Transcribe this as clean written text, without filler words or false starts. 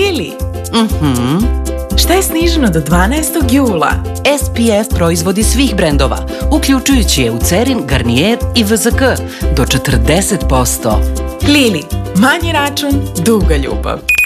Lili, šta je sniženo do 12. jula? SPF proizvodi svih brendova, uključujući Eucerin, Garnier i VZK, do 40%. Lili, manji račun, duga ljubav.